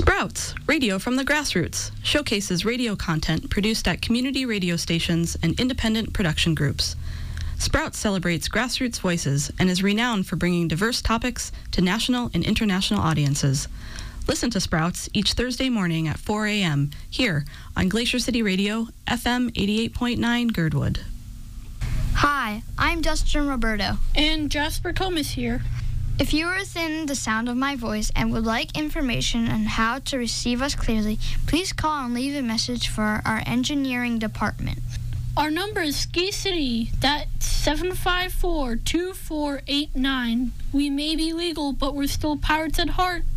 Sprouts, radio from the grassroots, showcases radio content produced at community radio stations and independent production groups. Sprouts celebrates grassroots voices and is renowned for bringing diverse topics to national and international audiences. Listen to Sprouts each Thursday morning at 4 a.m. here on Glacier City Radio, FM 88.9 Girdwood. Hi, I'm Justin Roberto. And Jasper Comas here. If you are within the sound of my voice and would like information on how to receive us clearly, please call and leave a message for our engineering department. Our number is Ski City. That's 754-2489. We may be legal, but we're still pirates at heart.